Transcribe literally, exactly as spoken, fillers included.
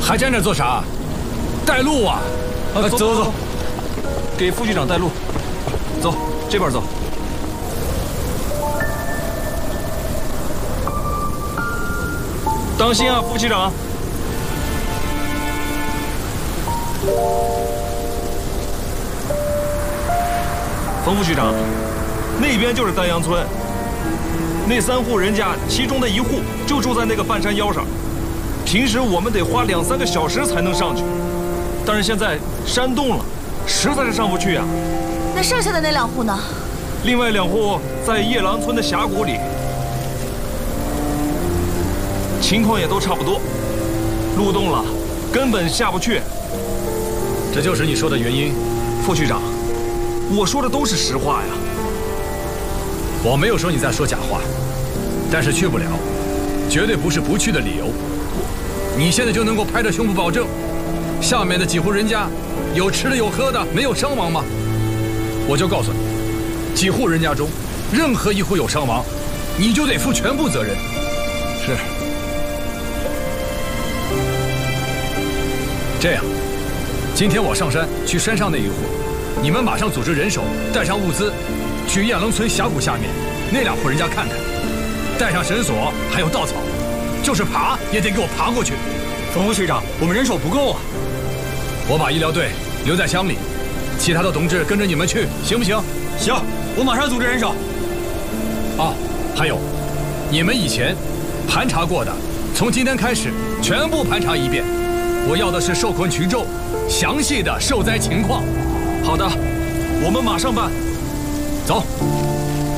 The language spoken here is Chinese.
还站那做啥？带路啊！ 啊，走走走，给副局长带路。走，这边走。当心啊，副局长！冯副局长，那边就是丹阳村。那三户人家，其中的一户就住在那个半山腰上。平时我们得花两三个小时才能上去，但是现在山洞了，实在是上不去呀。 那剩下的那两户呢？ 另外两户在夜郎村的峡谷里，情况也都差不多。路洞了，根本下不去。 这就是你说的原因， 副局长，我说的都是实话呀。 我没有说你在说假话，但是去不了，绝对不是不去的理由。你现在就能够拍着胸脯保证，下面的几户人家有吃的有喝的，没有伤亡吗？我就告诉你，几户人家中，任何一户有伤亡，你就得负全部责任。 是。 这样，今天我上山去山上那一户，你们马上组织人手，带上物资，去燕棱村峡谷下面那两户人家看看，带上绳索还有稻草。就是爬也得给我爬过去。 冯副局长，我们人手不够啊。 我把医疗队留在乡里，其他的同志跟着你们去，行不行？ 行，我马上组织人手。 哦，还有，你们以前盘查过的，从今天开始全部盘查一遍。我要的是受困群众详细的受灾情况。 好的，我们马上办。 走。